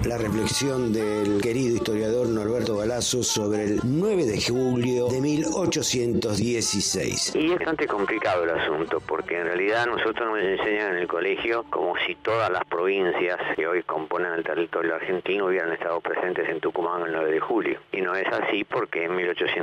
la reflexión del querido historiador Norberto Galazo sobre el 9 de julio de 1816. Y es bastante complicado el asunto, porque en realidad nosotros nos enseñan en el colegio como si todas las provincias que hoy componen el territorio argentino hubieran estado presentes en Tucumán el 9 de julio. Y no es así porque en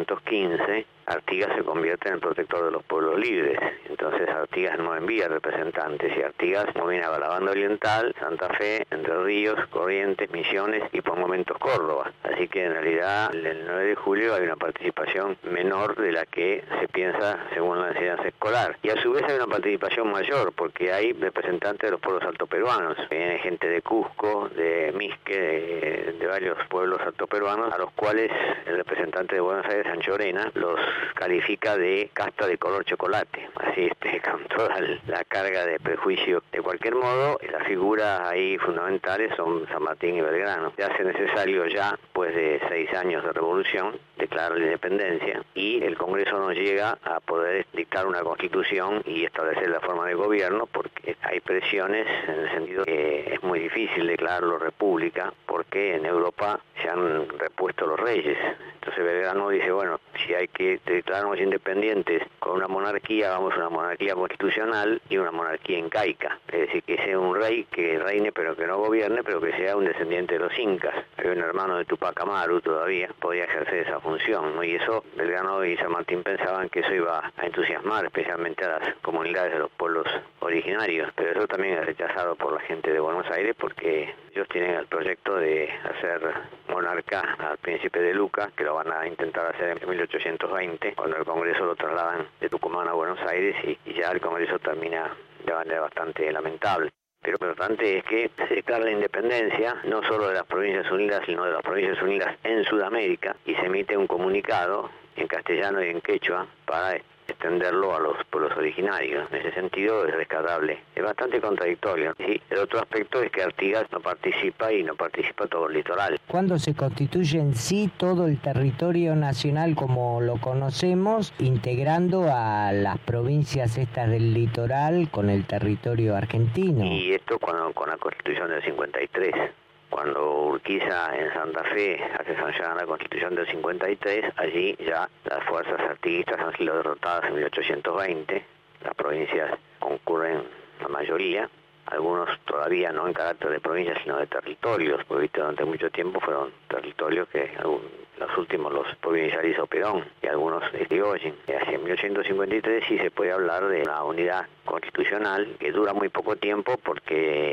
1815 Artigas se convierte en el protector de los pueblos libres. Entonces Artigas no envía representantes, y Artigas dominaba la banda oriental, Santa Fe, Entre Ríos, Corrientes, Misiones y por momentos Córdoba. Así que en realidad el 9 de julio hay una participación menor de la que se piensa según la enseñanza escolar. Y a su vez hay una participación mayor porque hay representantes de los pueblos altoperuanos. Viene gente de Cusco, de Misque, de varios pueblos altoperuanos, a los cuales el representante de Buenos Aires, Sancho Orena, los califica de casta de color chocolate, así con toda la carga de prejuicio. De cualquier modo, las figuras ahí fundamentales son San Martín y Belgrano. Se hace necesario ya, después de 6 años de revolución, declarar la independencia, y el Congreso no llega a poder dictar una constitución y establecer la forma de gobierno, porque hay presiones en el sentido que es muy difícil declararlo república, porque en Europa se han repuesto los reyes. Entonces Belgrano dice, bueno, si hay que declararnos independientes con una monarquía, vamos a una monarquía constitucional y una monarquía incaica. Es decir, que sea un rey que reine pero que no gobierne, pero que sea un descendiente de los incas. Hay un hermano de Tupac Amaru todavía, podía ejercer esa función, ¿no? Y eso, Belgrano y San Martín pensaban que eso iba a entusiasmar especialmente a las comunidades de los pueblos originarios, pero eso también es rechazado por la gente de Buenos Aires, porque ellos tienen el proyecto de hacer monarca al príncipe de Luca, que lo van a intentar hacer en 1820, cuando el Congreso lo trasladan de Tucumán a Buenos Aires, y ya el Congreso termina de manera bastante lamentable. Pero lo importante es que se declara la independencia no solo de las Provincias Unidas, sino de las Provincias Unidas en Sudamérica, y se emite un comunicado en castellano y en quechua para extenderlo a los pueblos originarios. En ese sentido es rescatable. Es bastante contradictorio. Sí, el otro aspecto es que Artigas no participa todo el litoral. ¿Cuándo se constituye en sí todo el territorio nacional como lo conocemos, integrando a las provincias estas del litoral con el territorio argentino? Y esto con la Constitución del 53. Cuando Urquiza en Santa Fe hace sancionar la Constitución del 53, allí ya las fuerzas artiguistas han sido derrotadas en 1820, las provincias concurren la mayoría, algunos todavía no en carácter de provincias sino de territorios, porque durante mucho tiempo fueron territorios que los últimos los provincializó Perón y algunos Irigoyen. Hacia 1853 sí se puede hablar de una unidad constitucional que dura muy poco tiempo, porque